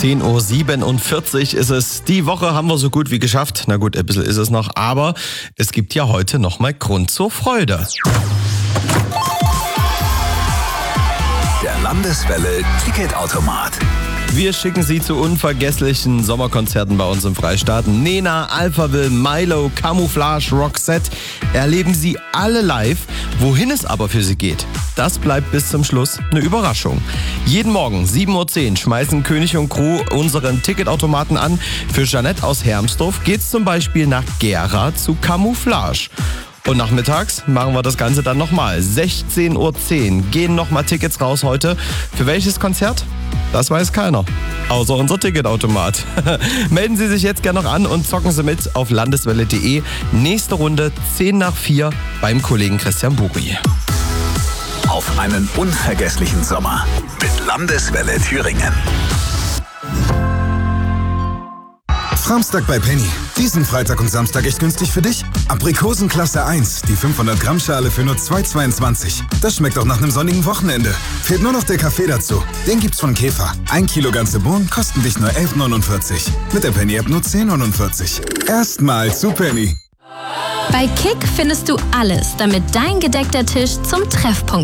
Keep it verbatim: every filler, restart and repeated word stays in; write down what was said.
zehn Uhr siebenundvierzig ist es. Die Woche haben wir so gut wie geschafft. Na gut, ein bisschen ist es noch, aber es gibt ja heute nochmal Grund zur Freude. Der Landeswelle Ticketautomat. Wir schicken Sie zu unvergesslichen Sommerkonzerten bei uns im Freistaat. Nena, Alphaville, Milo, Camouflage, Roxette. Erleben Sie alle live. Wohin es aber für Sie geht, das bleibt bis zum Schluss eine Überraschung. Jeden Morgen sieben Uhr zehn schmeißen König und Crew unseren Ticketautomaten an. Für Jeanette aus Hermsdorf geht's zum Beispiel nach Gera zu Camouflage. Und nachmittags machen wir das Ganze dann nochmal. sechzehn Uhr zehn gehen nochmal Tickets raus heute. Für welches Konzert? Das weiß keiner. Außer unser Ticketautomat. Melden Sie sich jetzt gerne noch an und zocken Sie mit auf landeswelle punkt de. Nächste Runde zehn nach vier beim Kollegen Christian Buri. Auf einen unvergesslichen Sommer mit Landeswelle Thüringen. Samstag bei Penny. Diesen Freitag und Samstag echt günstig für dich. Aprikosen Klasse eins, die fünfhundert Gramm Schale für nur zwei Euro zweiundzwanzig. Das schmeckt auch nach einem sonnigen Wochenende. Fehlt nur noch der Kaffee dazu. Den gibt's von Käfer. Ein Kilo ganze Bohnen kosten dich nur elf Euro neunundvierzig. Mit der Penny-App nur zehn Euro neunundvierzig. Erstmal zu Penny. Bei Kick findest du alles, damit dein gedeckter Tisch zum Treffpunkt